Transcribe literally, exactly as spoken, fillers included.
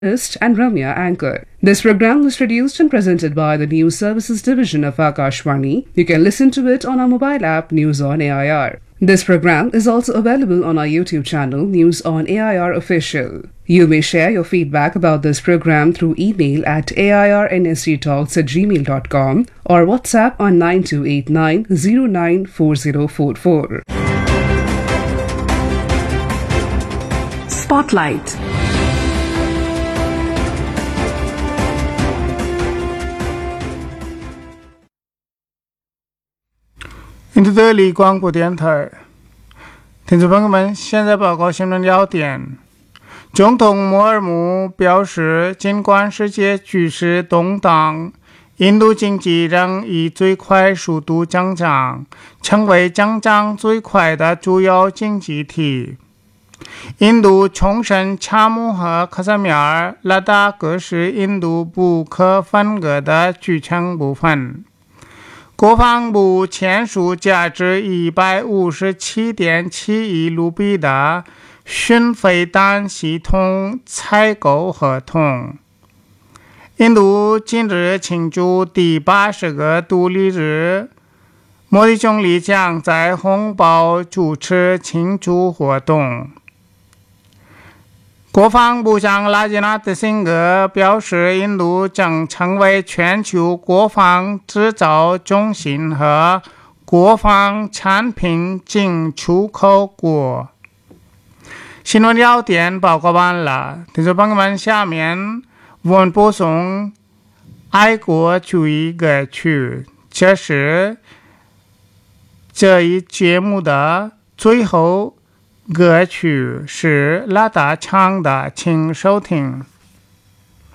Host and Ramya Anchor. This program was produced and presented by the News Services Division of Akashvani. You can listen to it on our mobile app News on A I R. This program is also available on our YouTube channel News on A I R Official. You may share your feedback about this program through email at airnsgtalks at gmail dot com or WhatsApp on nine two eight nine zero nine four zero four four. Spotlight. 印度德里广播电台，听众朋友们，现在报告新闻要点。总统摩尔姆表示，尽管世界局势动荡，印度经济仍以最快速度增长，成为增长最快的主要经济体。印度重申查姆和克什米尔、拉达各是印度不可分割的组成部分。国防部签署价值一百五十七点七亿卢比的巡飞弹系统采购合同。印度今日庆祝第八十个独立日，莫迪总理将在红堡主持庆祝活动。国防部长拉吉纳德辛格表示，印度将成为全球国防制造中心和国防产品进出口国。新闻要点报告完了，听众朋友们，下面我们播送爱国主义歌曲，这是这一节目的最后歌曲，是拉达唱的，请收听。